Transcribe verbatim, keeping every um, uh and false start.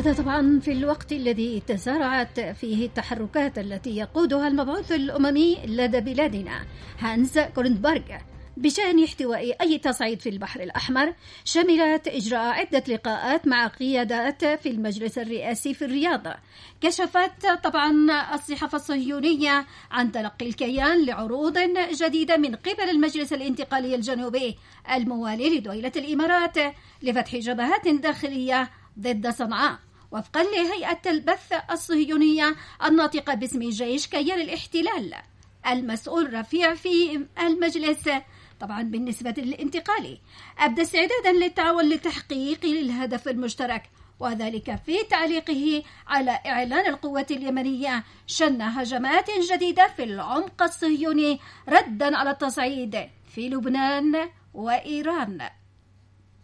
هذا طبعا في الوقت الذي تسارعت فيه التحركات التي يقودها المبعوث الأممي لدى بلادنا هانز كورنبرغ بشأن احتواء أي تصعيد في البحر الأحمر، شملت إجراء عدة لقاءات مع قيادات في المجلس الرئاسي في الرياض. كشفت طبعا الصحافة الصهيونية عن تلقي الكيان لعروض جديدة من قبل المجلس الانتقالي الجنوبي الموالي لدولة الإمارات لفتح جبهات داخلية ضد صنعاء، وفقا لهيئة البث الصهيونية الناطقة باسم جيش كيان الاحتلال. المسؤول رفيع في المجلس طبعا بالنسبة للانتقالي أبدى استعدادا للتعاون لتحقيق الهدف المشترك، وذلك في تعليقه على إعلان القوة اليمنية شن هجمات جديدة في العمق الصهيوني ردا على التصعيد في لبنان وإيران.